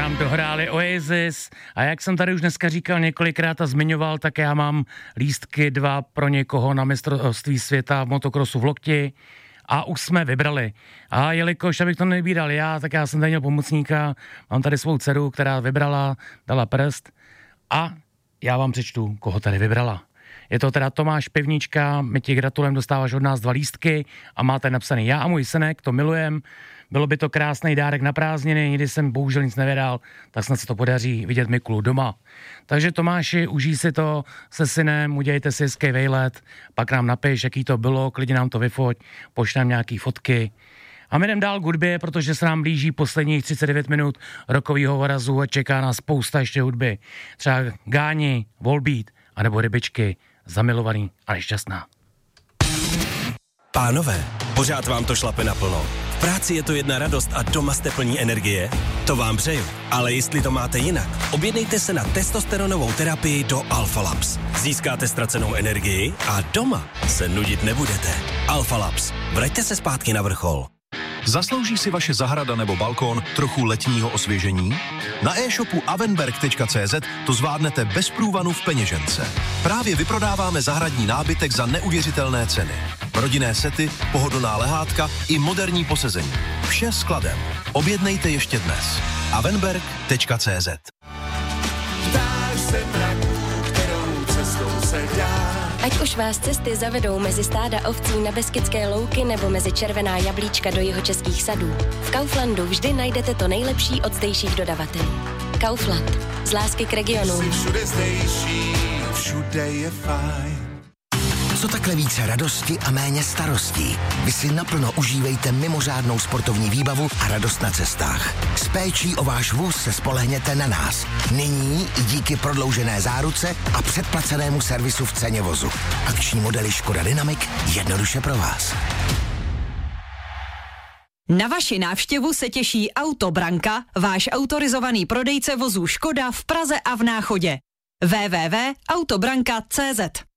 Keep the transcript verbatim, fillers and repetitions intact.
nám dohráli Oasis a jak jsem tady už dneska říkal několikrát a zmiňoval, tak já mám lístky dva pro někoho na mistrovství světa v motokrosu v Lokti a už jsme vybrali. A jelikož abych to nevybíral já, tak já jsem tady měl pomocníka, mám tady svou dceru, která vybrala, dala prst a já vám přečtu, koho tady vybrala. Je to teda Tomáš Pivnička, my ti gratulujeme, dostáváš od nás dva lístky a máte napsaný já a můj synek, to milujem. Bylo by to krásný dárek na prázdniny, nikdy jsem bohužel nic nevydal, tak snad se to podaří vidět Mikulu doma. Takže Tomáši, užij si to se synem, udělejte si hezký vejlet, pak nám napiš, jaký to bylo, klidně nám to vyfoť, pošli nám nějaký fotky. A my jdem dál k hudbě, protože se nám blíží posledních třicet devět minut rokovýho vorazu a čeká nás spousta ještě hudby. Třeba Gáni, Volbeat, anebo Rybičky, Zamilovaný a nešťastná. Pánové, pořád vám to šlape naplno. V práci je to jedna radost a doma jste plní energie? To vám přeju. Ale jestli to máte jinak, objednejte se na testosteronovou terapii do Alpha Labs. Získáte ztracenou energii a doma se nudit nebudete. Alpha Labs. Vraťte se zpátky na vrchol. Zaslouží si vaše zahrada nebo balkón trochu letního osvěžení? Na e-shopu avenberg tečka cé zet to zvládnete bez průvanu v peněžence. Právě vyprodáváme zahradní nábytek za neuvěřitelné ceny. Rodinné sety, pohodlná lehátka i moderní posezení. Vše skladem. Objednejte ještě dnes. avenberg tečka cé zet. Ptáš se mraků, kterou cestou se dá. Ať už vás cesty zavedou mezi stáda ovcí na Beskydské louky nebo mezi červená jablíčka do jihočeských sadů, v Kauflandu vždy najdete to nejlepší od zdejších dodavatelů. Kaufland. Z lásky k regionu. Jsi všude zdejší, všude je fajn. Co takhle více radosti a méně starostí? Vy si naplno užívejte mimořádnou sportovní výbavu a radost na cestách. S péčí o váš vůz se spolehněte na nás. Nyní i díky prodloužené záruce a předplacenému servisu v ceně vozu. Akční modely Škoda Dynamic jednoduše pro vás. Na vaši návštěvu se těší Autobranka, váš autorizovaný prodejce vozů Škoda v Praze a v Náchodě. w w w tečka autobranka tečka cé zet